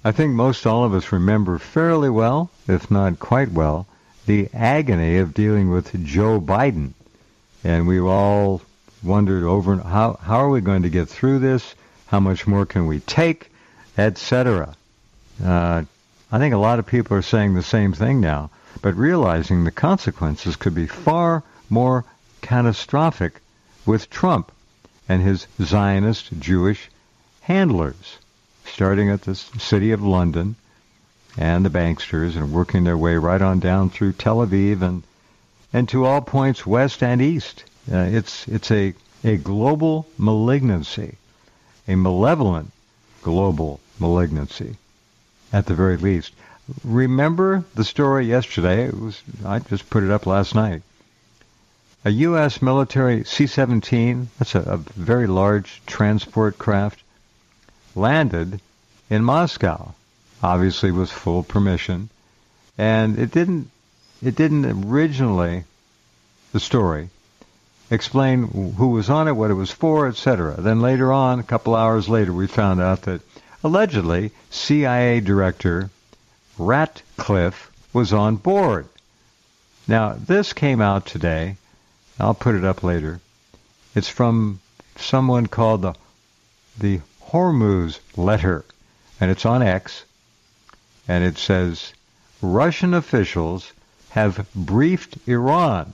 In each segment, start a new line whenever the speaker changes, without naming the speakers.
I think most all of us remember fairly well, if not quite well, the agony of dealing with Joe Biden. And we all wondered over how are we going to get through this? How much more can we take, etc. I think a lot of people are saying the same thing now, but realizing the consequences could be far more catastrophic with Trump and his Zionist Jewish handlers, starting at the city of London and the banksters and working their way right on down through Tel Aviv and to all points west and east. It's a global malignancy, a malevolent global malignancy, at the very least. Remember the story yesterday? I just put it up last night. A U.S. military C-17, that's a very large transport craft, landed in Moscow, obviously with full permission, and it didn't originally, the story, explain who was on it, what it was for, etc. Then later on, a couple hours later, we found out that allegedly CIA Director Ratcliffe was on board. Now, this came out today. I'll put it up later. It's from someone called the Hormuz letter, and it's on X, and it says, Russian officials have briefed Iran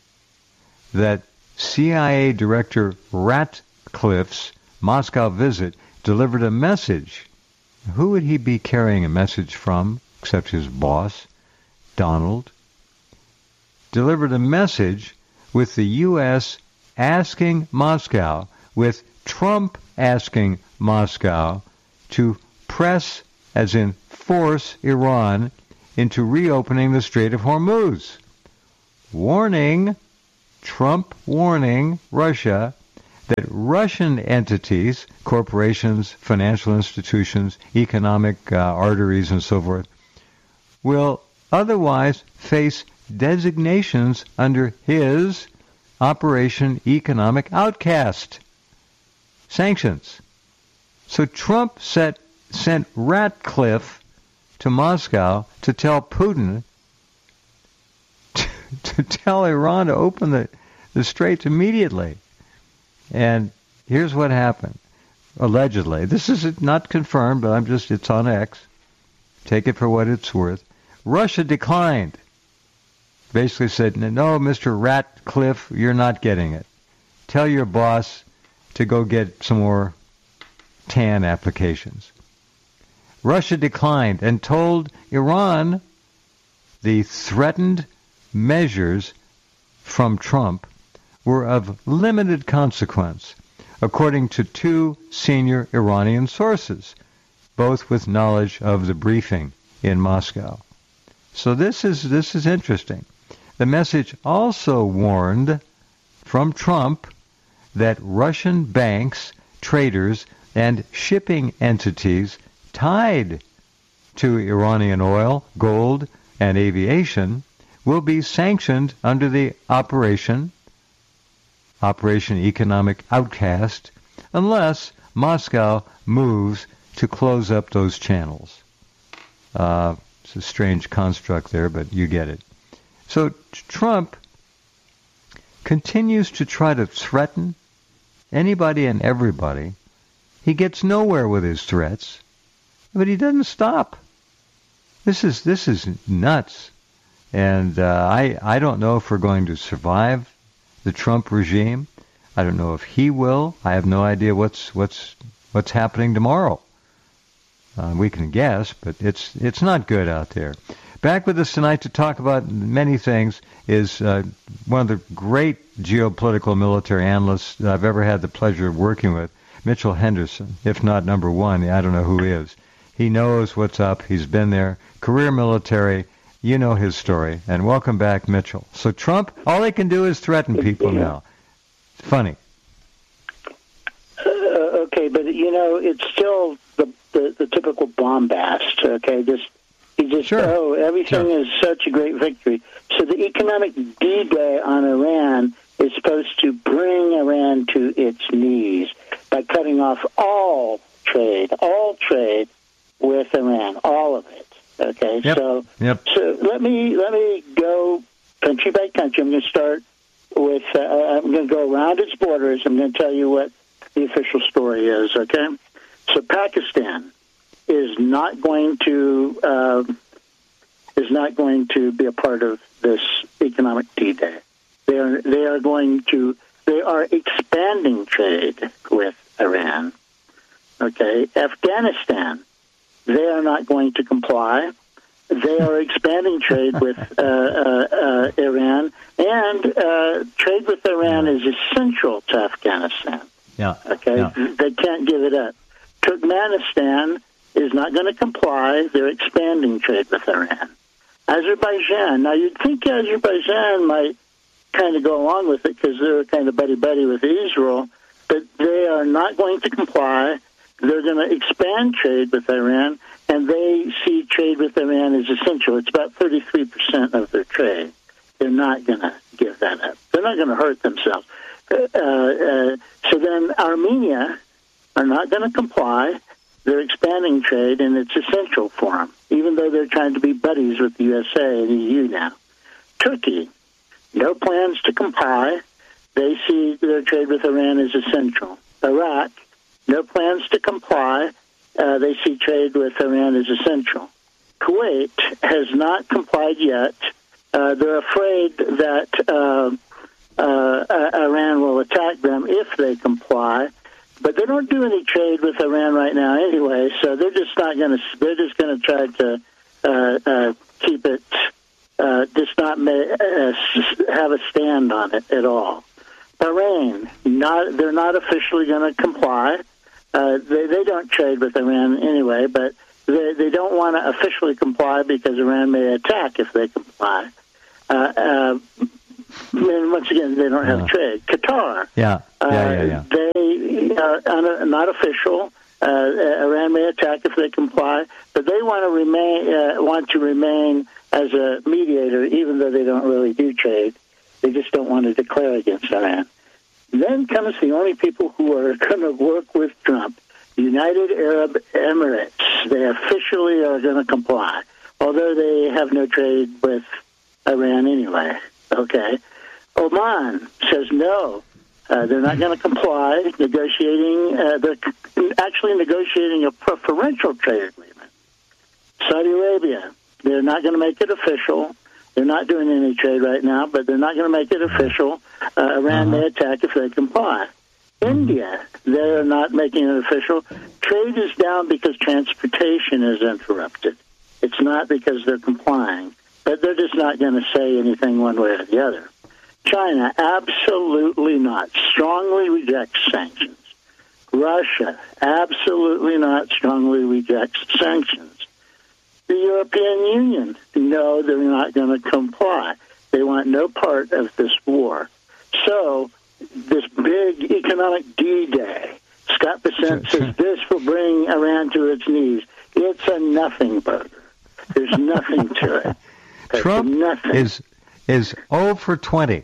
that CIA Director Ratcliffe's Moscow visit delivered a message. Who would he be carrying a message from, except his boss, Donald? Delivered a message with the U.S. asking Moscow, with Trump asking Moscow to press, as in force, Iran into reopening the Strait of Hormuz. Trump warning Russia that Russian entities, corporations, financial institutions, economic arteries, and so forth, will otherwise face designations under his Operation Economic Outcast sanctions. So Trump sent Ratcliffe to Moscow to tell Putin to tell Iran to open the straits immediately. And here's what happened. Allegedly. This is not confirmed, but it's on X. Take it for what it's worth. Russia declined. Basically said, no, Mr. Ratcliffe, you're not getting it. Tell your boss to go get some more TAN applications. Russia declined and told Iran the threatened measures from Trump were of limited consequence, according to two senior Iranian sources, both with knowledge of the briefing in Moscow. So this is interesting. The message also warned from Trump that Russian banks, traders, and shipping entities tied to Iranian oil, gold, and aviation will be sanctioned under the Operation Economic Outcast unless Moscow moves to close up those channels. It's a strange construct there, but you get it. So Trump continues to try to threaten anybody and everybody. He gets nowhere with his threats, but he doesn't stop. This is nuts. And I don't know if we're going to survive the Trump regime. I don't know if he will. I have no idea what's happening tomorrow. We can guess, but it's not good out there. Back with us tonight to talk about many things is one of the great geopolitical military analysts I've ever had the pleasure of working with, Mitchell Henderson, if not number one. I don't know who is. He knows what's up. He's been there. Career military. You know his story. And welcome back, Mitchell. So Trump, all he can do is threaten people now. It's funny.
Okay, but, it's still the typical bombast, okay?
Sure.
Everything is such a great victory. So the economic D-Day on Iran is supposed to bring Iran to its knees by cutting off all trade with Iran, all of it. Okay, so let me go country by country. I'm going to start with. I'm going to go around its borders. I'm going to tell you what the official story is. Okay, so Pakistan is not going to be a part of this economic D-Day. They are expanding trade with Iran. Okay, Afghanistan, they are not going to comply. They are expanding trade with Iran, and trade with Iran is essential to Afghanistan.
Yeah.
Okay, They can't give it up. Turkmenistan is not going to comply. They're expanding trade with Iran. Azerbaijan. Now, you'd think Azerbaijan might kind of go along with it because they're kind of buddy-buddy with Israel, but they are not going to comply. They're going to expand trade with Iran, and they see trade with Iran as essential. It's about 33% of their trade. They're not going to give that up. They're not going to hurt themselves. So then Armenia are not going to comply. They're expanding trade, and it's essential for them, even though they're trying to be buddies with the USA and the EU now. Turkey, no plans to comply. They see their trade with Iran as essential. Iraq, no plans to comply. They see trade with Iran as essential. Kuwait has not complied yet. They're afraid that Iran will attack them if they comply. But they don't do any trade with Iran right now anyway, so they're just not going to. They're just going to try to keep it, just not have a stand on it at all. Bahrain, they're not officially going to comply. They don't trade with Iran anyway, but they don't want to officially comply because Iran may attack if they comply. And once again, they don't have trade. Qatar. They are not official. Iran may attack if they comply, but they want to remain as a mediator, even though they don't really do trade. They just don't want to declare against Iran. Then comes the only people who are going to work with Trump, the United Arab Emirates. They officially are going to comply, although they have no trade with Iran anyway. Okay. Oman says no. They're not going to comply. They're actually negotiating a preferential trade agreement. Saudi Arabia, they're not going to make it official. They're not doing any trade right now, but they're not going to make it official. Iran may attack if they comply. India, they're not making it official. Trade is down because transportation is interrupted. It's not because they're complying, but they're just not going to say anything one way or the other. China, absolutely not. Strongly rejects sanctions. Russia, absolutely not. Strongly rejects sanctions. The European Union, no, they're not going to comply. They want no part of this war. So, this big economic D-Day, Scott Bessent says this will bring Iran to its knees. It's a nothing burger. There's nothing to it.
Trump is 0 for 20.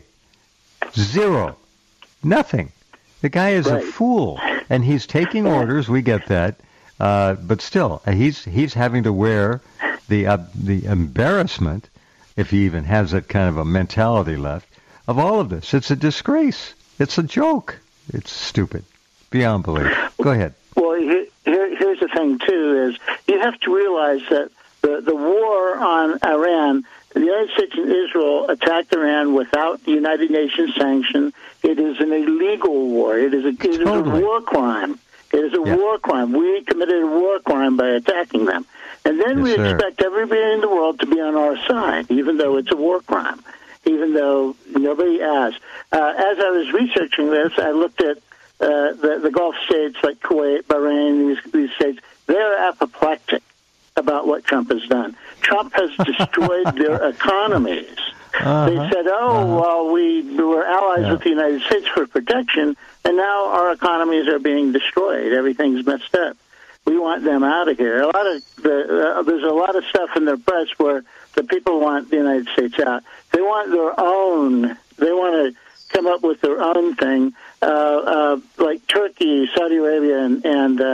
0. Nothing. The guy is a fool, and he's taking orders. We get that, but still, he's having to wear the embarrassment, if he even has that kind of a mentality left, of all of this. It's a disgrace. It's a joke. It's stupid, beyond belief. Go ahead.
Well, here's the thing too: is you have to realize that the war on Iran. The United States and Israel attacked Iran without the United Nations sanction. It is an illegal war. It is a war crime. It is a war crime. We committed a war crime by attacking them. And then we expect everybody in the world to be on our side, even though it's a war crime, even though nobody asked. As I was researching this, I looked at the Gulf states like Kuwait, Bahrain, these states. They're apoplectic about what Trump has done. Trump has destroyed their economies. They said, well, we were allies with the United States for protection, and now our economies are being destroyed. Everything's messed up. We want them out of here. There's a lot of stuff in the press where the people want the United States out. They want their own. They want to come up with their own thing, like Turkey, Saudi Arabia, and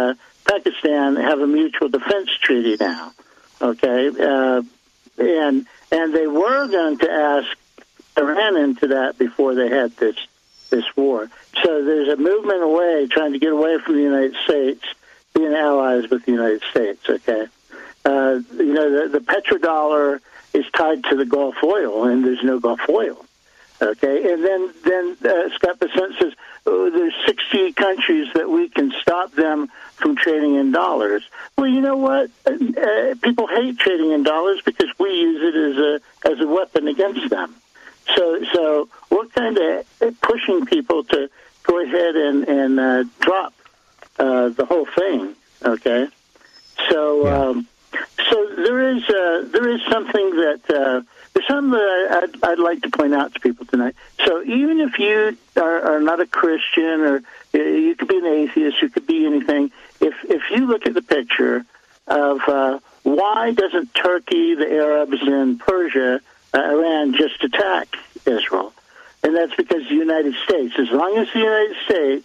Pakistan have a mutual defense treaty now. Okay, and they were going to ask Iran into that before they had this war. So there's a movement away, trying to get away from the United States, being allies with the United States. Okay, the petrodollar is tied to the Gulf oil, and there's no Gulf oil. Okay, and then Scott Bessent says, there's 60 countries that we can stop them from trading in dollars. Well, you know what? People hate trading in dollars because we use it as a weapon against them. So we're kind of pushing people to go ahead and drop the whole thing. Okay, so there is something that. There's something that I'd like to point out to people tonight. So even if you are not a Christian, or you could be an atheist, you could be anything, if you look at the picture of why doesn't Turkey, the Arabs, and Persia, Iran just attack Israel? And that's because the United States, as long as the United States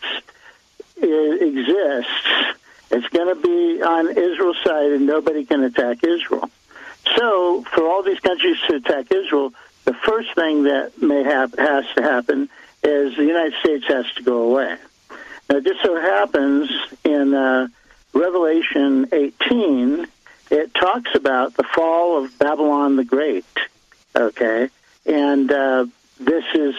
exists, it's going to be on Israel's side, and nobody can attack Israel. So, for all these countries to attack Israel, the first thing that has to happen is the United States has to go away. Now, it just so happens in Revelation 18, it talks about the fall of Babylon the Great. Okay, and this is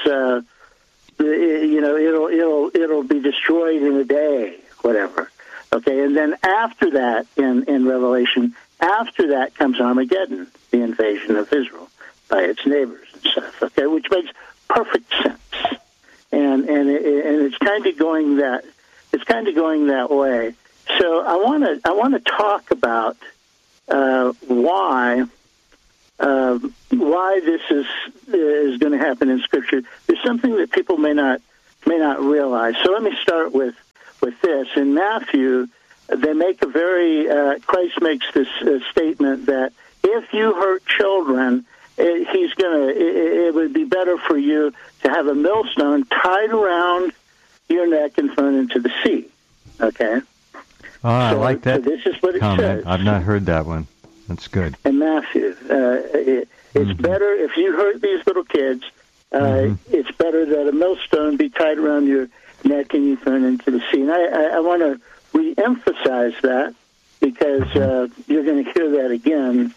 it'll be destroyed in a day, whatever. Okay, and then after that, in Revelation. After that comes Armageddon, the invasion of Israel by its neighbors and stuff. Okay, which makes perfect sense, and it's kind of going that way. So I want to talk about why this is going to happen in Scripture. There's something that people may not realize. So let me start with this in Matthew. They make Christ makes this statement that if you hurt children, it would be better for you to have a millstone tied around your neck and thrown into the sea. Okay?
Oh, I like that.
So this is what it
comment.
says.
I've not heard that one. That's good.
In Matthew, it's better if you hurt these little kids, it's better that a millstone be tied around your neck and you thrown into the sea. And I want to re-emphasize that because you're going to hear that again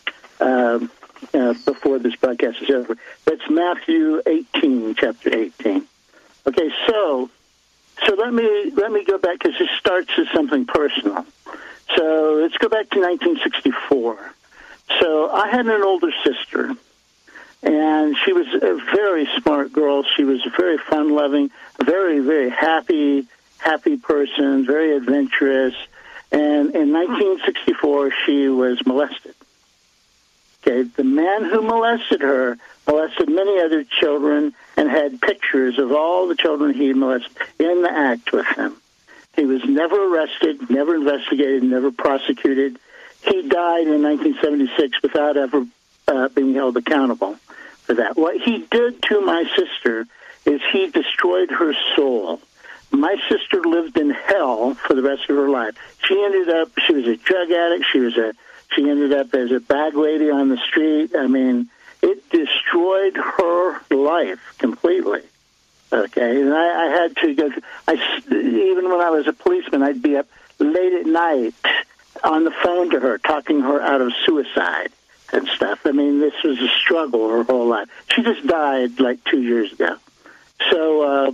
before this broadcast is over. That's Matthew 18, chapter 18. Okay, so let me go back because this starts as something personal. So let's go back to 1964. So I had an older sister, and she was a very smart girl. She was very fun-loving, very, very happy person, very adventurous. And in 1964, she was molested. Okay, the man who molested her molested many other children and had pictures of all the children he molested in the act with him. He was never arrested, never investigated, never prosecuted. He died in 1976 without ever being held accountable for that. What he did to my sister is he destroyed her soul. My sister lived in hell for the rest of her life. She was a drug addict. She ended up as a bag lady on the street. I mean, it destroyed her life completely. Okay, and I had to go. Even when I was a policeman, I'd be up late at night on the phone to her, talking her out of suicide and stuff. I mean, this was a struggle her whole life. She just died like 2 years ago. So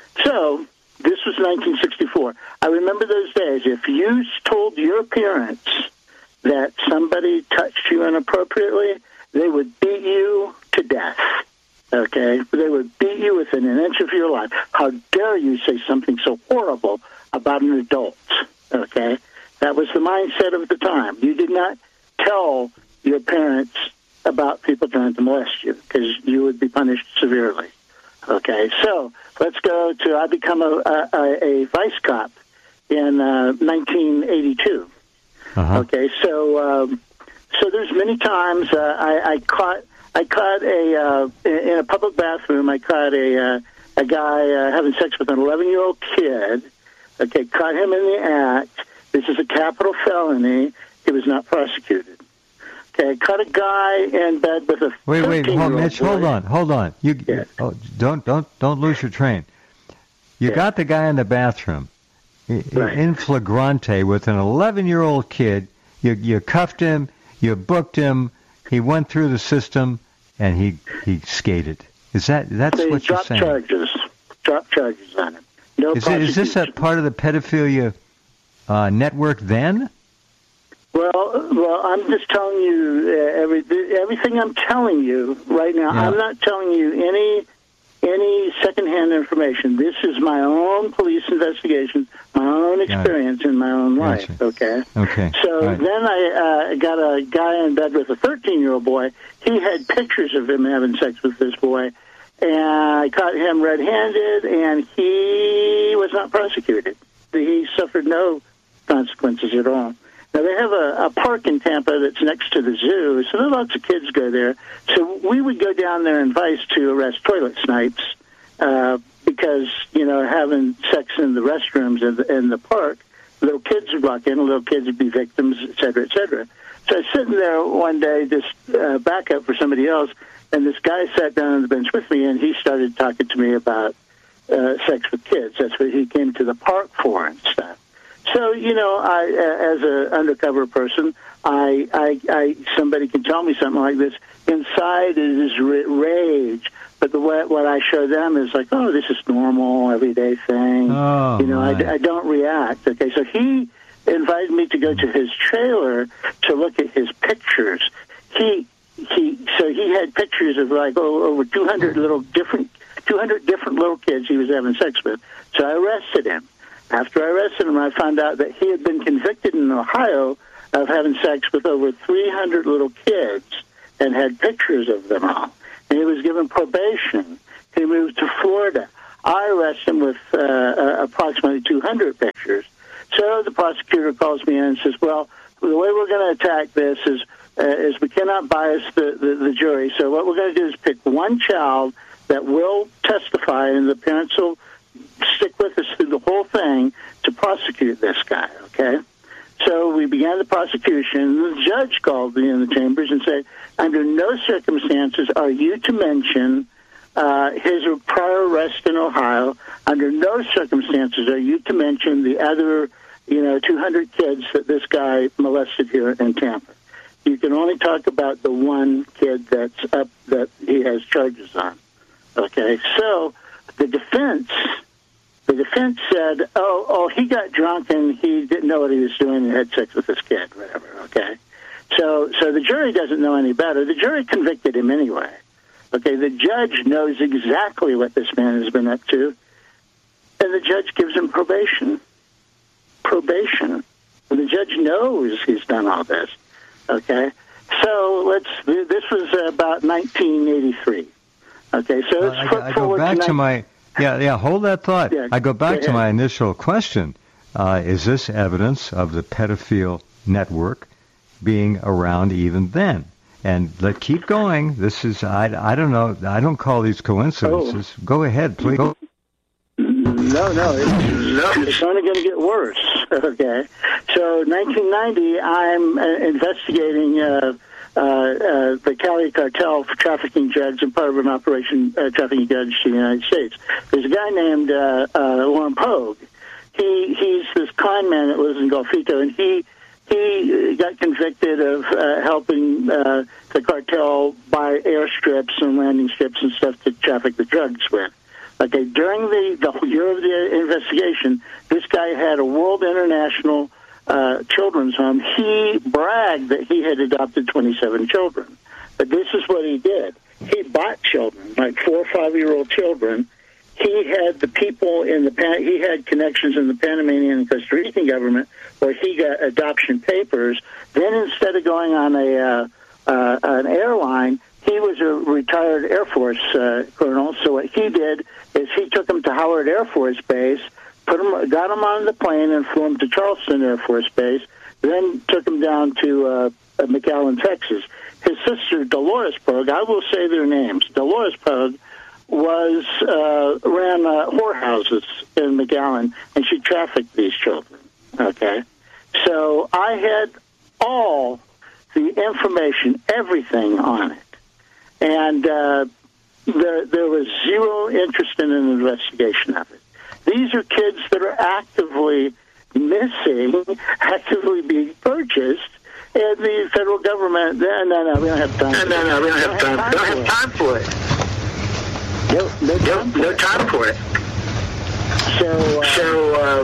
this was 1964. I remember those days. If you told your parents that somebody touched you inappropriately, they would beat you to death. Okay? They would beat you within an inch of your life. How dare you say something so horrible about an adult? Okay? That was the mindset of the time. You did not tell your parents about people trying to molest you because you would be punished severely. Okay, so let's go to, I become a vice cop in 1982. Okay, so there's many times I caught in a public bathroom. I caught a guy having sex with an 11-year-old kid. Okay, caught him in the act, This is a capital felony. He was not prosecuted. Okay, caught a guy in bed with a
Wait, Mitch,
boy.
hold on. Don't lose your train. You got the guy in the bathroom, in flagrante, with an 11-year-old kid. You cuffed him, you booked him. He went through the system, and he skated. That's what you're saying?
Drop charges on him. No.
Is this a part of the pedophilia network then?
Well, I'm just telling you everything I'm telling you right now. Yeah. I'm not telling you any secondhand information. This is my own police investigation, my own experience in my own life.
Gotcha. Okay.
So then I got a guy in bed with a 13-year-old boy. He had pictures of him having sex with this boy, and I caught him red-handed, and he was not prosecuted. He suffered no consequences at all. Now, they have a park in Tampa that's next to the zoo, so lots of kids go there. So we would go down there in Vice to arrest toilet snipes because, having sex in the restrooms in the park, little kids would walk in, little kids would be victims, et cetera, et cetera. So I was sitting there one day, just backup for somebody else, and this guy sat down on the bench with me, and he started talking to me about sex with kids. That's what he came to the park for and stuff. So, I, as an undercover person, somebody can tell me something like this. Inside is rage, but what I show them is like, oh, this is normal, everyday thing. I don't react. Okay, so he invited me to go to his trailer to look at his pictures. So he had pictures of like over 200 different little kids he was having sex with. So I arrested him. After I arrested him, I found out that he had been convicted in Ohio of having sex with over 300 little kids and had pictures of them all. And he was given probation. He moved to Florida. I arrested him with approximately 200 pictures. So the prosecutor calls me in and says, well, the way we're going to attack this is we cannot bias the jury. So what we're going to do is pick one child that will testify, and the parents will stick with us through the whole thing to prosecute this guy, okay? So we began the prosecution. The judge called me in the chambers and said, under no circumstances are you to mention his prior arrest in Ohio. Under no circumstances are you to mention the other, 200 kids that this guy molested here in Tampa. You can only talk about the one kid that's up that he has charges on, okay? So the defense said, oh, he got drunk and he didn't know what he was doing and had sex with this kid, whatever, okay? So the jury doesn't know any better. The jury convicted him anyway, okay? The judge knows exactly what this man has been up to, and the judge gives him probation. And the judge knows he's done all this, okay? So this was about 1983, okay? So let's
I go back to my... Yeah, hold that thought.
Yeah,
I go back to my initial question. Is this evidence of the pedophile network being around even then? And keep going. This is, I don't know, I don't call these coincidences. Go ahead, please. Go.
No, it's only going to get worse, okay? So 1990, I'm investigating the Cali cartel for trafficking drugs and part of an operation trafficking drugs to the United States. There's a guy named Warren Pogue. He's this con man that lives in Golfito, and he got convicted of helping the cartel buy airstrips and landing strips and stuff to traffic the drugs with. Okay, during the whole year of the investigation, this guy had a World International children's home. He bragged that he had adopted 27 children. But this is what he did. He bought children, like 4 or 5-year-old children. He had the people he had connections in the Panamanian and Costa Rican government where he got adoption papers. Then instead of going on an airline, he was a retired Air Force colonel. So what he did is he took him to Howard Air Force Base, got him on the plane and flew him to Charleston Air Force Base, then took him down to McAllen, Texas. His sister, Dolores Pogue, I will say their names. Dolores Pogue ran whorehouses in McAllen, and she trafficked these children, okay? So I had all the information, everything on it. And there was zero interest in an investigation of it. These are kids that are actively missing, actively being purchased, and the federal government, no, we don't have time. We don't have time for it. No time for it. So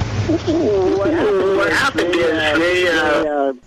what happened is they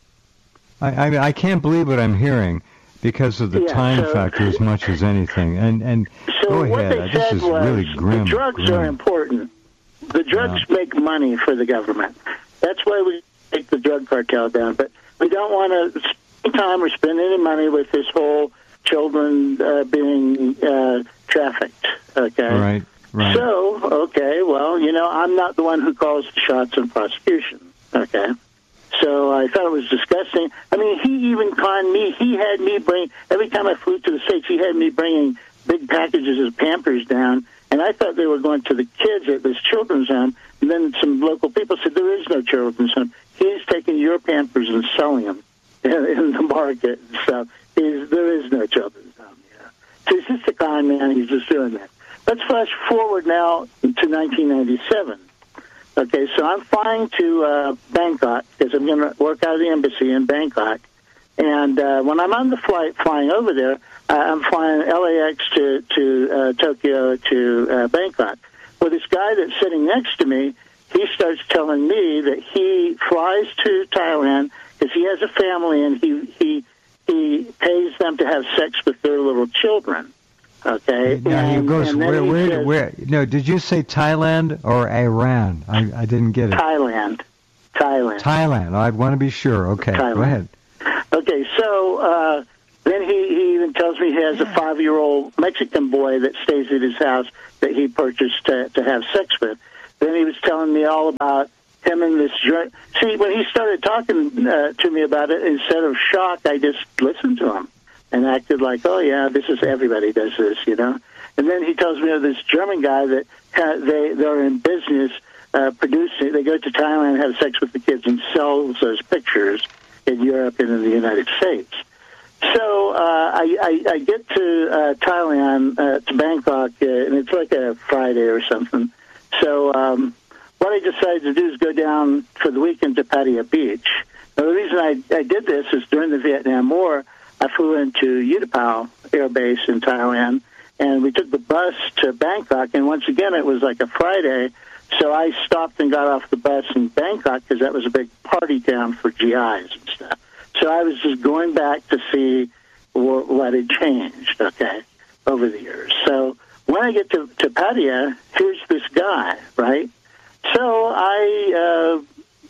I can't believe what I'm hearing because of the time factor as much as anything. And
so
go ahead.
What they said
this is
was,
really grim.
the drugs are important. The drugs make money for the government. That's why we take the drug cartel down. But we don't want to spend time or spend any money with this whole children being trafficked. Okay?
Right.
So, well, I'm not the one who calls the shots in prosecution. Okay? So I thought it was disgusting. I mean, he even conned me. He had me every time I flew to the States, he had me bringing big packages of Pampers down, and I thought they were going to the kids at this children's home. And then some local people said, there is no children's home. He's taking your Pampers and selling them in the market and stuff. There is no children's home. So he's just a con man. He's just doing that. Let's flash forward now to 1997. Okay, so I'm flying to Bangkok because I'm going to work out of the embassy in Bangkok. And when I'm on the flight flying over there, I'm flying LAX to Tokyo to Bangkok. Well, this guy that's sitting next to me, he starts telling me that he flies to Thailand because he has a family and he pays them to have sex with their little children. Okay.
Now he goes, where? No, did you say Thailand or Iran? I didn't get it.
Thailand.
I want to be sure. Okay,
Thailand.
Go ahead.
Okay, so then he even tells me he has a 5-year-old Mexican boy that stays at his house that he purchased to have sex with. Then he was telling me all about him and this joint. See, when he started talking to me about it, instead of shock, I just listened to him and acted like, oh, yeah, everybody does this, And then he tells me of this German guy that they're in business producing. They go to Thailand and have sex with the kids and sell those pictures in Europe and in the United States. So I get to Thailand, to Bangkok, and it's like a Friday or something. So what I decided to do is go down for the weekend to Pattaya Beach. Now, the reason I did this is during the Vietnam War, I flew into Utapao Air Base in Thailand, and we took the bus to Bangkok, and once again, it was like a Friday, so I stopped and got off the bus in Bangkok because that was a big party town for GIs and stuff. So I was just going back to see what had changed, over the years. So when I get to Pattaya, here's this guy, right? So I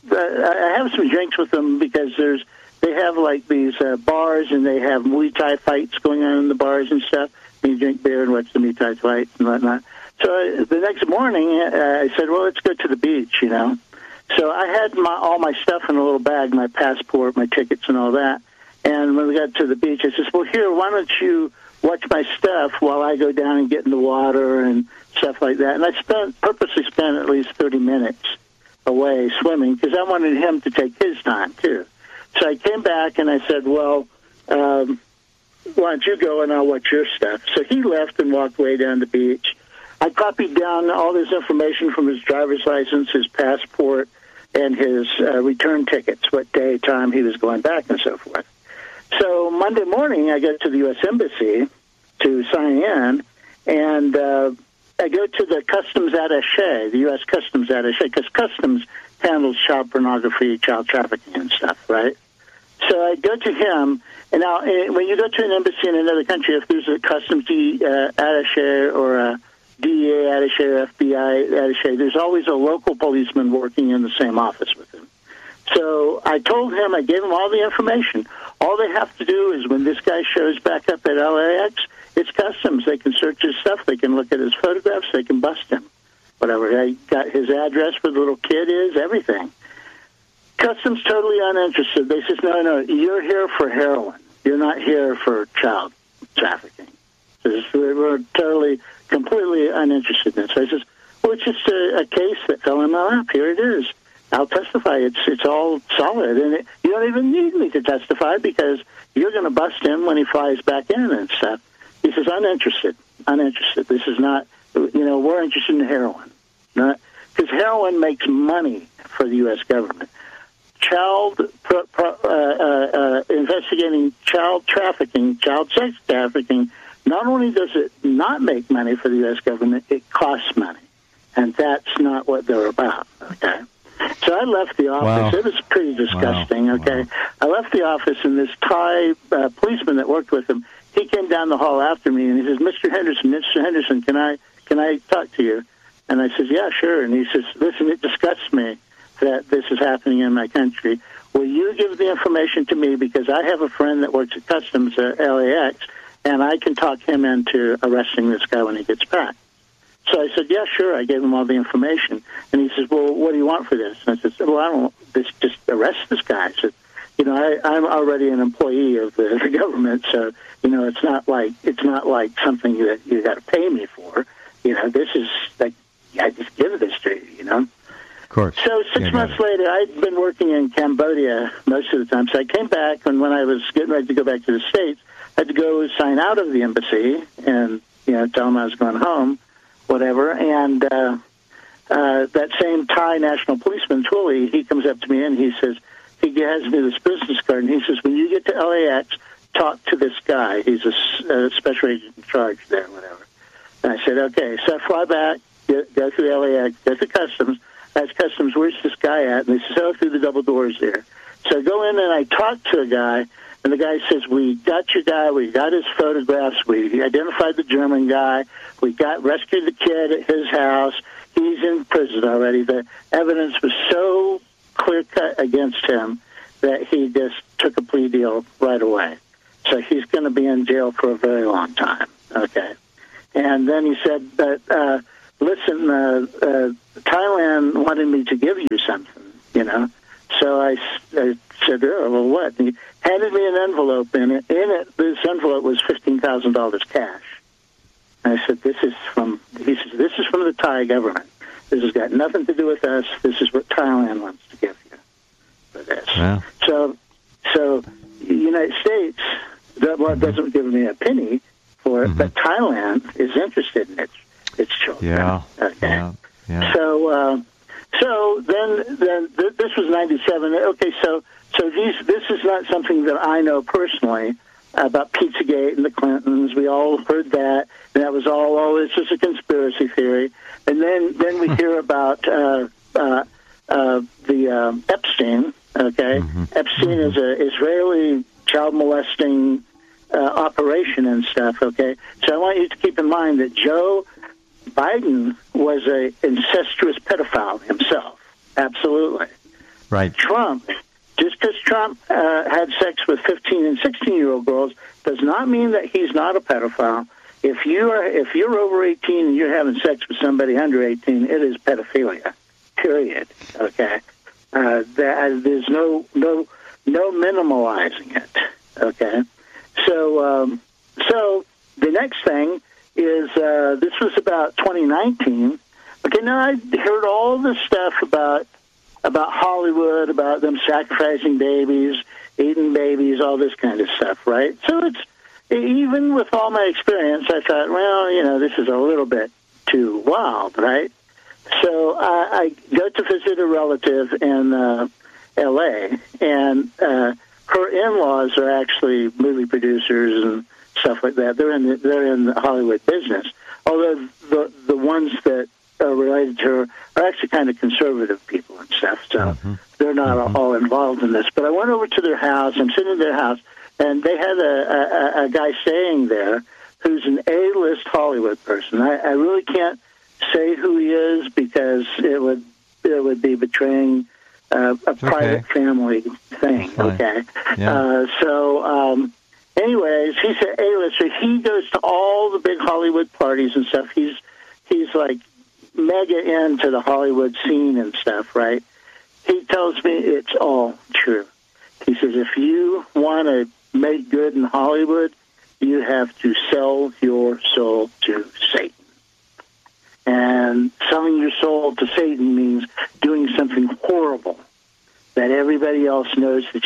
have some drinks with them because they have like these bars and they have Muay Thai fights going on in the bars and stuff. And you drink beer and watch the Muay Thai fights and whatnot. So the next morning, I said, well, let's go to the beach, So I had all my stuff in a little bag, my passport, my tickets and all that. And when we got to the beach, I said, well, here, why don't you watch my stuff while I go down and get in the water and stuff like that. And I purposely spent at least 30 minutes away swimming because I wanted him to take his time, too. So I came back and I said, well, why don't you go and I'll watch your stuff. So he left and walked way down the beach. I copied down all this information from his driver's license, his passport, and his return tickets, what day, time he was going back, and so forth. So Monday morning, I go to the U.S. Embassy to sign in, and I go to the Customs Attaché, the U.S. Customs Attaché, because Customs handles child pornography, child trafficking and stuff, right? So I go to him, and now when you go to an embassy in another country, if there's a Customs Attaché or a DEA attaché or FBI attaché, there's always a local policeman working in the same office with him. So I told him, I gave him all the information. All they have to do is when this guy shows back up at LAX, it's Customs. They can search his stuff. They can look at his photographs. They can bust him. Whatever. I got his address where the little kid is, everything. Customs totally uninterested. They says, no, you're here for heroin. You're not here for child trafficking. We're totally, completely uninterested in this. So I says, well, it's just a case that fell in my lap. Here it is. I'll testify. It's all solid, and you don't even need me to testify because you're going to bust him when he flies back in and stuff. He says, uninterested. This is not, we're interested in heroin. Because heroin makes money for the U.S. government. Investigating child trafficking, child sex trafficking, not only does it not make money for the U.S. government, it costs money. And that's not what they're about, okay? So I left the office. Wow. It was pretty disgusting, okay? Wow. I left the office, and this Thai policeman that worked with him, he came down the hall after me, and he says, Mr. Henderson, can I talk to you? And I says, yeah, sure. And he says, listen, it disgusts me that this is happening in my country. Will you give the information to me because I have a friend that works at Customs at LAX, and I can talk him into arresting this guy when he gets back. So I said, yeah, sure. I gave him all the information. And he says, well, what do you want for this? And I said, well, I don't just arrest this guy. I said, I'm already an employee of the government, so, it's not like something that you got to pay me for. This is like, I just give this to you, Of
course.
So 6 months later, I'd been working in Cambodia most of the time. So I came back, and when I was getting ready to go back to the States, I had to go sign out of the embassy and, tell them I was going home, whatever. And that same Thai national policeman, Twilly, he comes up to me and he says, he has me this business card, and he says, when you get to LAX, talk to this guy. He's a special agent in charge there, whatever. And I said, okay. So I fly back, go through LAX, go through Customs. I ask Customs, where's this guy at? And they says, oh, through the double doors there. So I go in and I talk to a guy, and the guy says, we got your guy, we got his photographs, we identified the German guy, we rescued the kid at his house, he's in prison already. The evidence was so clear-cut against him that he just took a plea deal right away. So he's going to be in jail for a very long time, okay? And then he said, but listen, Thailand wanted me to give you something, So I said, oh, well, what? And he handed me an envelope, and in it, this envelope was $15,000 cash. And I said, he says, this is from the Thai government. This has got nothing to do with us. This is what Thailand wants to give you for this. Yeah. So the United States doesn't give me a penny for it, but Thailand is interested in its children.
Yeah.
Okay.
Yeah.
So then this was 97. Okay, so this is not something that I know personally about Pizzagate and the Clintons. We all heard that, and that was all, this is a conspiracy theory. And then we hear about the Epstein. Okay, Epstein is a Israeli child molesting operation and stuff. Okay, so I want you to keep in mind that Joe Biden was a incestuous pedophile himself. Absolutely.
Right.
Trump, just because Trump had sex with 15 and 16-year-old girls does not mean that he's not a pedophile. If you're over 18 and you're having sex with somebody under 18, it is pedophilia. Period. Okay. There's no minimalizing it. Okay. So the next thing is this was about 2019. Okay, now I heard all this stuff about Hollywood, about them sacrificing babies, eating babies, all this kind of stuff, right? So it's, even with all my experience, I thought, well, this is a little bit too wild, right? So I go to visit a relative in L.A., and her in-laws are actually movie producers and stuff like that. They're in the Hollywood business, although the ones that are related to her are actually kind of conservative people and stuff, so they're not all involved in this. But I went over to their house. I'm sitting in their house, and they had a guy staying there who's an A-list Hollywood person. I really can't say who he is because it would be betraying a private family thing. Okay, yeah. Anyways, he's an A-lister. He goes to all the big Hollywood parties and stuff. He's like mega into the Hollywood scene and stuff, right? He tells me it's all true. He says, if you want to make good in Hollywood, you have to sell your soul to Satan. And selling your soul to Satan means doing something horrible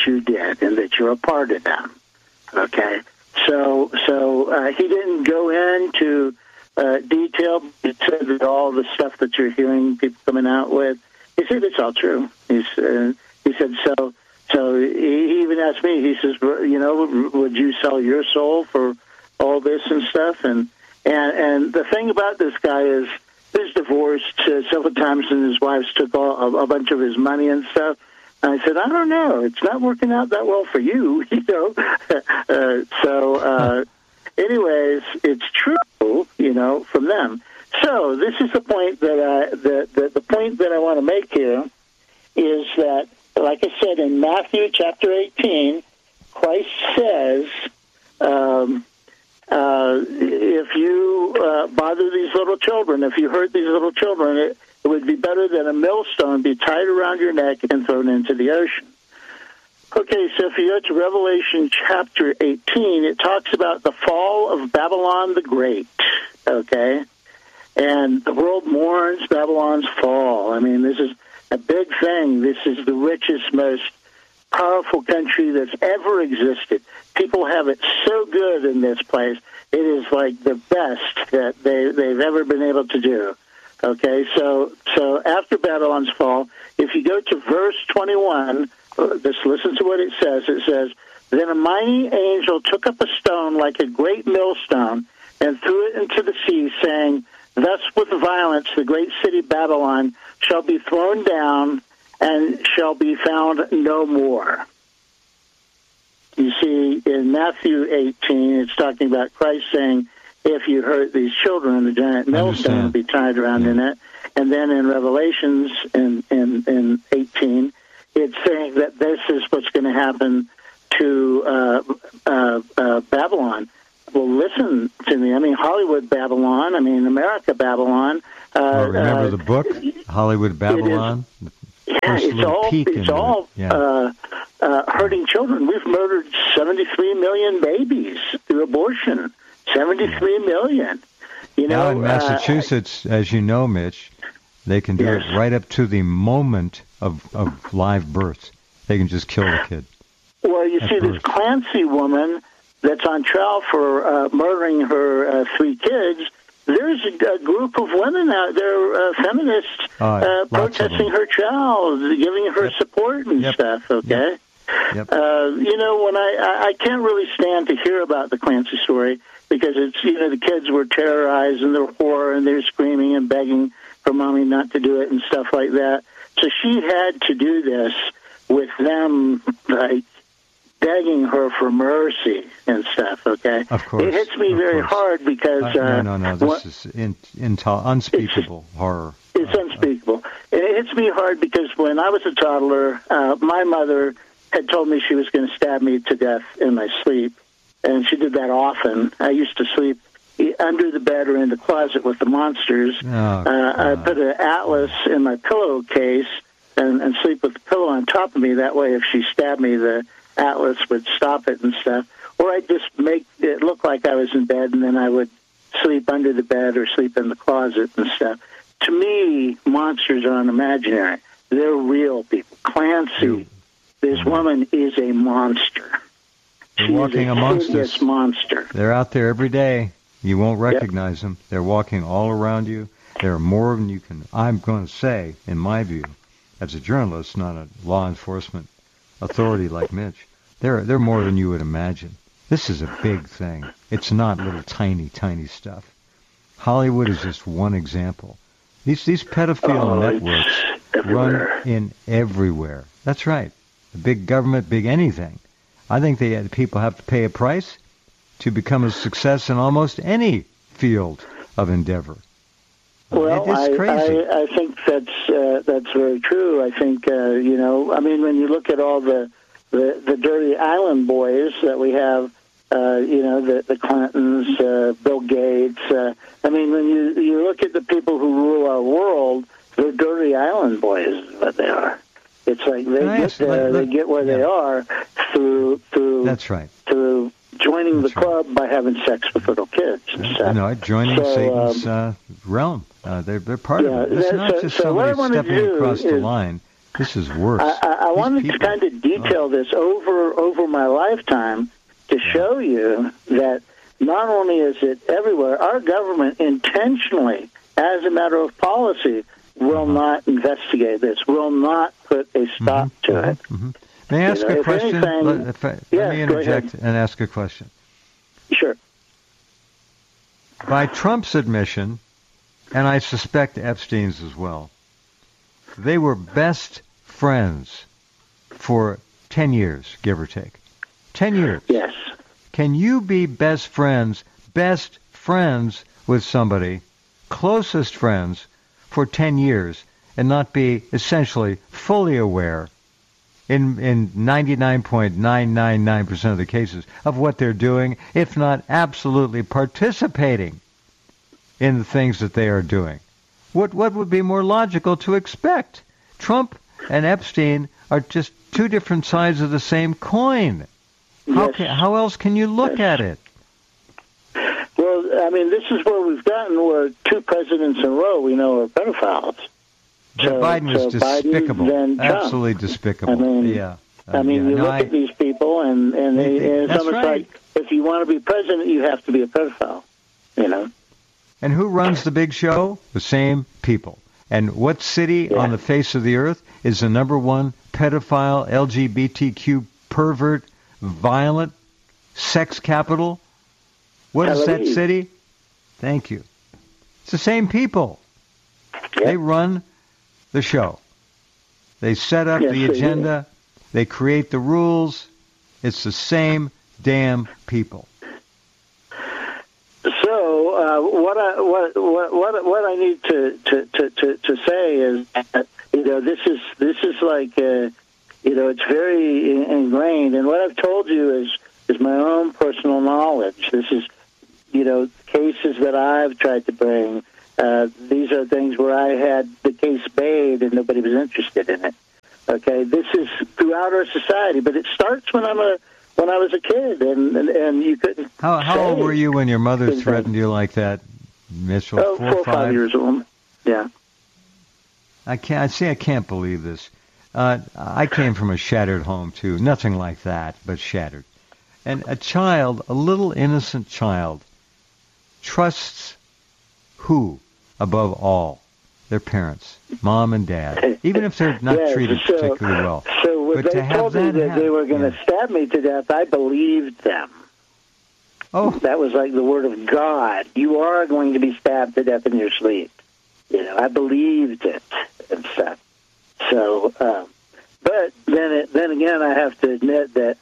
that you did and that you're a part of them. Okay, so he didn't go into detail. He said that all the stuff that you're hearing people coming out with, he said it's all true. He said so. So he even asked me. He says, would you sell your soul for all this and stuff? And the thing about this guy is, he's divorced several times, and his wives took a bunch of his money and stuff. And I said, I don't know. It's not working out that well for you, anyways, it's true, from them. So this is the point the point that I want to make here is that, like I said, in Matthew chapter 18, Christ says, if you bother these little children, if you hurt these little children, it would be better than a millstone be tied around your neck and thrown into the ocean. Okay, so if you go to Revelation chapter 18, it talks about the fall of Babylon the Great, okay? And the world mourns Babylon's fall. I mean, this is a big thing. This is the richest, most powerful country that's ever existed. People have it so good in this place. It is like the best that they've ever been able to do. Okay, so after Babylon's fall, if you go to verse 21, just listen to what it says. It says, then a mighty angel took up a stone like a great millstone and threw it into the sea, saying, thus with violence the great city Babylon shall be thrown down and shall be found no more. You see, in Matthew 18, it's talking about Christ saying, if you hurt these children, the giant millstone will be tied around in it. And then in Revelations in 18, it's saying that this is what's going to happen to Babylon. Well, listen to me. I mean, Hollywood Babylon. I mean, America Babylon.
Remember the book, Hollywood Babylon?
It's all hurting children. We've murdered 73 million babies through abortion. 73 million.
Now in Massachusetts, as you know, Mitch, they can do it right up to the moment of live birth. They can just kill the kid.
Well, you see, this Clancy woman that's on trial for murdering her 3 kids, there's a group of women out there, feminists, protesting her trial, giving her support and stuff, okay? Yep. When I can't really stand to hear about the Clancy story because it's, the kids were terrorized and they're poor and they're screaming and begging for mommy not to do it and stuff like that. So she had to do this with them, like, begging her for mercy and stuff, okay?
Of course.
It hits me very hard because...
No. This is unspeakable horror.
It's unspeakable. It hits me hard because when I was a toddler, my mother had told me she was going to stab me to death in my sleep, and she did that often. I used to sleep under the bed or in the closet with the monsters. I put an atlas in my pillowcase and sleep with the pillow on top of me. That way, if she stabbed me, the atlas would stop it and stuff. Or I'd just make it look like I was in bed, and then I would sleep under the bed or sleep in the closet and stuff. To me, monsters aren't imaginary. They're real people. Clancy, this woman is a monster.
They're walking amongst us.
Monster.
They're out there every day. You won't recognize them. They're walking all around you. There are more than you can, I'm going to say, in my view, as a journalist, not a law enforcement authority like Mitch, they're more than you would imagine. This is a big thing. It's not little tiny stuff. Hollywood is just one example. These pedophile networks run in everywhere. That's right. The big government, big anything. I think people have to pay a price to become a success in almost any field of endeavor.
Well,
it's crazy.
I think that's very true. I think when you look at all the dirty island boys that we have, the Clintons, Bill Gates. When you look at the people who rule our world, they're dirty island boys is what they are. It's like they get where they are through.
That's right.
Through joining the club by having sex with little kids.
Joining Satan's realm. They're part of it. It's not just somebody stepping across the line. This is worse.
I wanted to kind of detail this over my lifetime to show you that not only is it everywhere, our government intentionally, as a matter of policy, will not investigate this, will not put a stop to it.
May I ask a question? Let me interject and ask a question.
Sure.
By Trump's admission, and I suspect Epstein's as well, they were best friends for 10 years, give or take. 10 years.
Yes.
Can you be best friends with somebody, closest friends, for 10 years and not be essentially fully aware in 99.999% of the cases of what they're doing, if not absolutely participating in the things that they are doing? What would be more logical to expect? Trump and Epstein are just two different sides of the same coin. How else can you look at it?
Well, I mean, this is where we've gotten where two presidents in a row we know are pedophiles.
Biden is despicable,
Biden,
absolutely despicable. You
look at these people, and it's almost
right.
like if you want to be president, you have to be a pedophile. You know.
And who runs the big show? The same people. And what city on the face of the earth is the number one pedophile, LGBTQ pervert, violent sex capital? What is that city? Thank you. It's the same people. Yep. They run the show. They set up the agenda. They create the rules. It's the same damn people.
So what I need to say is that, this is like it's very ingrained, and what I've told you is my own personal knowledge. This is cases that I've tried to bring. These are things where I had the case made and nobody was interested in it. Okay, this is throughout our society, but it starts when I was a kid, and you couldn't.
How old were you when your mother threatened you like that, Mitchell?
4 or 5 years old. Yeah.
I can't believe this. I came from a shattered home too. Nothing like that, but shattered. And a little innocent child, trusts who above all? Their parents, mom and dad, even if they're not treated particularly well.
So when they told me that they were going to stab me to death, I believed them.
Oh,
that was like the word of God. You are going to be stabbed to death in your sleep. I believed it and stuff. So, but then again, I have to admit that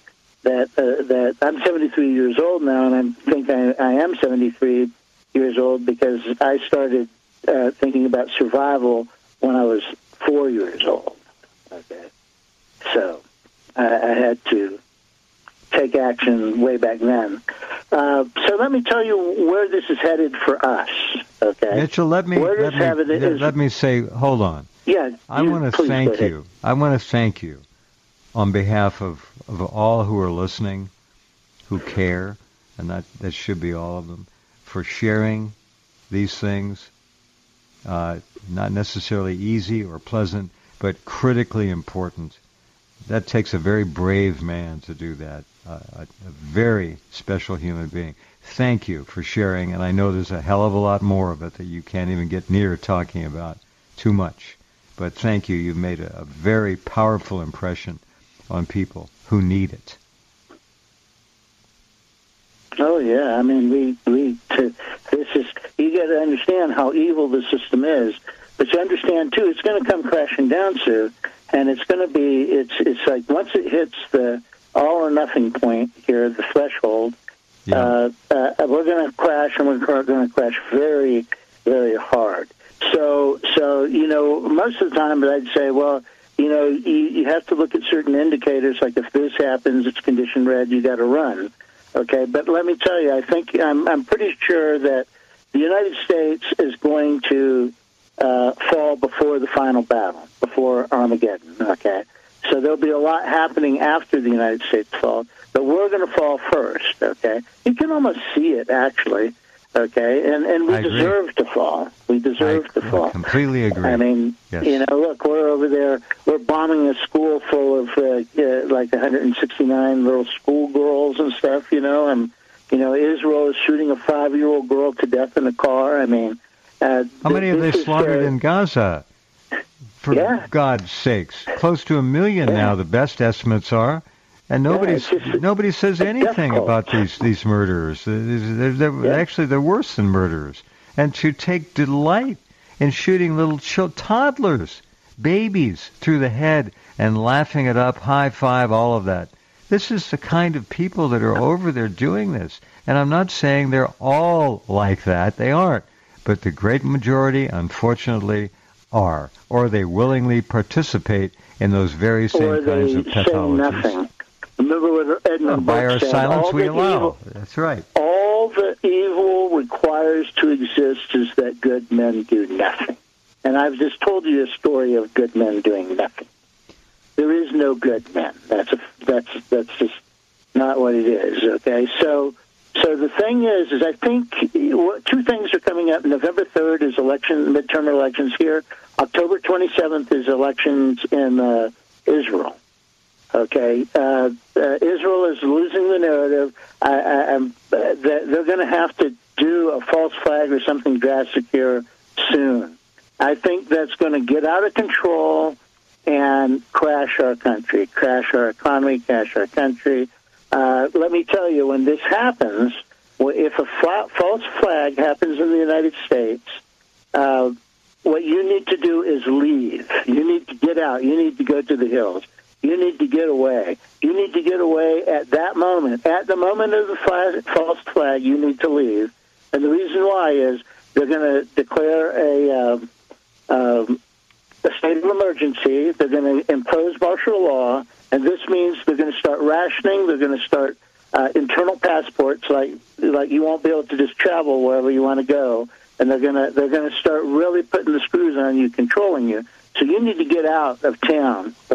I'm 73 years old now, and I think I am 73 years old because I started thinking about survival when I was 4 years old. Okay, so I had to take action way back then. So let me tell you where this is headed for us. Okay,
Mitchell, let me say, hold on.
Yeah,
I want to thank you. I want to thank you on behalf of all who are listening, who care, and that should be all of them, for sharing these things. Not necessarily easy or pleasant, but critically important. That takes a very brave man to do that, a very special human being. Thank you for sharing, and I know there's a hell of a lot more of it that you can't even get near talking about too much. But thank you. You've made a very powerful impression on people who need it.
Oh yeah, I mean this is, you got to understand how evil the system is, but you understand too it's going to come crashing down soon, and it's going to be it's like once it hits the all or nothing point here, the threshold, we're going to crash, and we're going to crash very, very hard. So most of the time I'd say, well, you have to look at certain indicators, like if this happens, it's condition red, you got to run. Okay, but let me tell you, I think I'm pretty sure that the United States is going to fall before the final battle, before Armageddon. Okay, so there'll be a lot happening after the United States fall, but we're going to fall first. Okay, you can almost see it actually. Okay, and we
I agree.
deserve to fall. We deserve to fall.
I completely agree.
I mean,
Yes.
Look, we're over there. We're bombing a school full of like 169 little schoolgirls and stuff. And Israel is shooting a 5-year-old girl to death in a car. I mean,
how many have they slaughtered in Gaza? For God's sakes, close to 1 million now. The best estimates are. And nobody says anything about these murderers. They're worse than murderers. And to take delight in shooting little toddlers, babies, through the head and laughing it up, high five, all of that. This is the kind of people that are over there doing this. And I'm not saying they're all like that. They aren't. But the great majority, unfortunately, are. Or they willingly participate in those very same kinds of pathologies.
Or they say nothing. Remember what Edmund
by our
said,
silence we allow. That's right.
All the evil requires to exist is that good men do nothing. And I've just told you a story of good men doing nothing. There is no good men. That's just not what it is. Okay, so the thing is I think 2 things are coming up. November 3rd is midterm elections here. October 27th is elections in Israel. Okay, Israel is losing the narrative. They're going to have to do a false flag or something drastic here soon. I think that's going to get out of control and crash our country, crash our economy, crash our country. Let me tell you, when this happens, if a false flag happens in the United States, what you need to do is leave. You need to get out. You need to go to the hills. You need to get away. You need to get away at that moment. At the moment of the false flag, you need to leave. And the reason why is they're going to declare a state of emergency. They're going to impose martial law, and this means they're going to start rationing. They're going to start internal passports, like you won't be able to just travel wherever you want to go. And they're going to start really putting the screws on you, controlling you. So you need to get out of town.